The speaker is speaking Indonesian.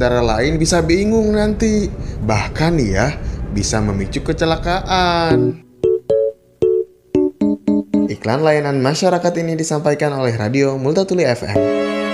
pengendara lain bisa bingung nanti. Bahkan nih ya, bisa memicu kecelakaan. Iklan layanan masyarakat ini disampaikan oleh Radio Multatuli FM.